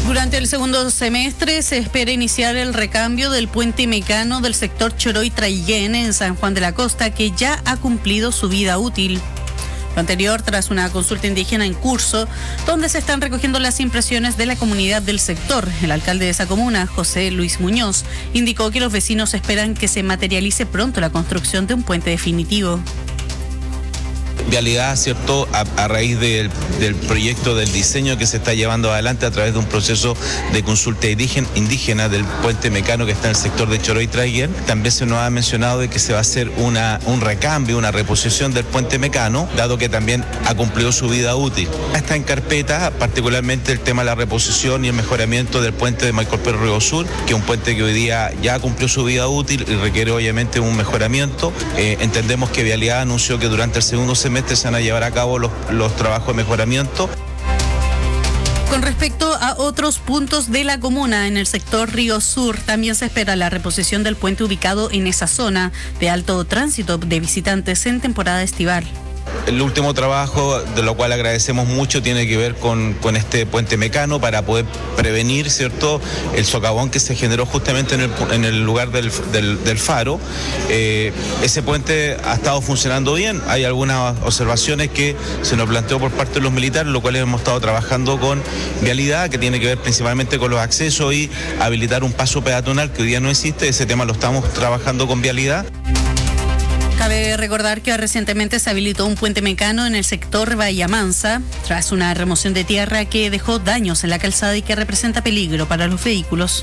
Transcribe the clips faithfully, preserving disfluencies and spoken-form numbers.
Durante el segundo semestre se espera iniciar el recambio del puente mecano del sector Choroy-Traiguén en San Juan de la Costa, que ya ha cumplido su vida útil. Lo anterior tras una consulta indígena en curso, donde se están recogiendo las impresiones de la comunidad del sector. El alcalde de esa comuna, José Luis Muñoz, indicó que los vecinos esperan que se materialice pronto la construcción de un puente definitivo. Vialidad, ¿cierto?, a, a raíz del, del proyecto del diseño que se está llevando adelante a través de un proceso de consulta indígena, indígena del puente mecano que está en el sector de Choroy-Traiguén. También se nos ha mencionado de que se va a hacer una, un recambio, una reposición del puente mecano, dado que también ha cumplido su vida útil. Está en carpeta particularmente el tema de la reposición y el mejoramiento del puente de Maicolpero Río Sur, que es un puente que hoy día ya cumplió su vida útil y requiere obviamente un mejoramiento. Eh, entendemos que Vialidad anunció que durante el segundo semestre se van a llevar a cabo los, los trabajos de mejoramiento. Con respecto a otros puntos de la comuna, en el sector Río Sur también se espera la reposición del puente ubicado en esa zona de alto tránsito de visitantes en temporada estival. El último trabajo, de lo cual agradecemos mucho, tiene que ver con, con este puente mecano para poder prevenir, ¿cierto?, el socavón que se generó justamente en el, en el lugar del, del, del faro. Eh, ese puente ha estado funcionando bien. Hay algunas observaciones que se nos planteó por parte de los militares, lo cual hemos estado trabajando con Vialidad, que tiene que ver principalmente con los accesos y habilitar un paso peatonal que hoy día no existe. Ese tema lo estamos trabajando con Vialidad. Cabe recordar que recientemente se habilitó un puente mecano en el sector Bahía Mansa, tras una remoción de tierra que dejó daños en la calzada y que representa peligro para los vehículos.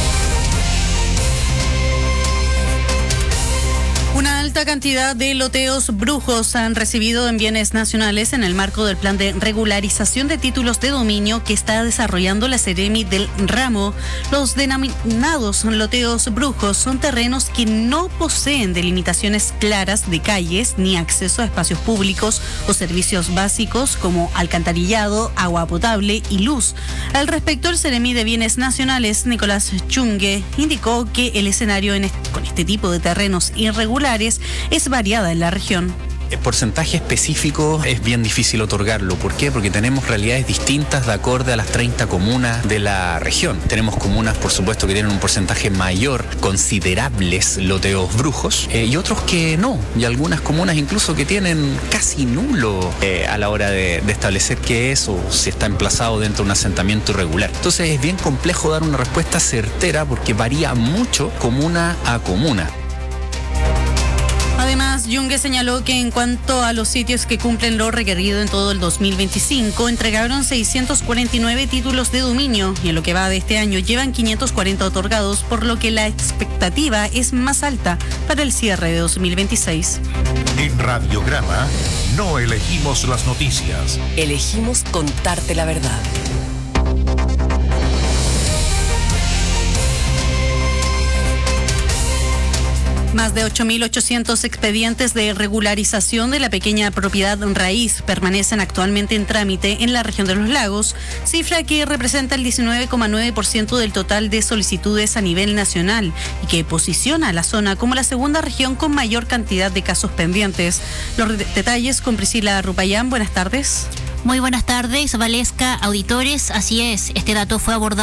Una alta cantidad de loteos brujos han recibido en bienes nacionales en el marco del plan de regularización de títulos de dominio que está desarrollando la Seremi del ramo. Los denominados loteos brujos son terrenos que no poseen delimitaciones claras de calles ni acceso a espacios públicos o servicios básicos como alcantarillado, agua potable y luz. Al respecto, el Seremi de Bienes Nacionales, Nicolás Chungue, indicó que el escenario en este, con este tipo de terrenos irregulares es variada en la región. El porcentaje específico es bien difícil otorgarlo. ¿Por qué? Porque tenemos realidades distintas de acorde a las treinta comunas de la región. Tenemos comunas, por supuesto, que tienen un porcentaje mayor, considerables loteos brujos, eh, y otros que no. Y algunas comunas incluso que tienen casi nulo eh, a la hora de, de establecer qué es o si está emplazado dentro de un asentamiento irregular. Entonces es bien complejo dar una respuesta certera porque varía mucho comuna a comuna. Además, Yungue señaló que en cuanto a los sitios que cumplen lo requerido en todo el dos mil veinticinco, entregaron seiscientos cuarenta y nueve títulos de dominio y en lo que va de este año llevan quinientos cuarenta otorgados, por lo que la expectativa es más alta para el cierre de dos mil veintiséis. En Radiograma no elegimos las noticias. Elegimos contarte la verdad. Más de ocho mil ochocientos expedientes de regularización de la pequeña propiedad raíz permanecen actualmente en trámite en la región de los lagos, cifra que representa el diecinueve coma nueve por ciento del total de solicitudes a nivel nacional y que posiciona a la zona como la segunda región con mayor cantidad de casos pendientes. Los detalles con Priscila Rupayán. Buenas tardes. Muy buenas tardes, Valesca, auditores. Así es, este dato fue abordado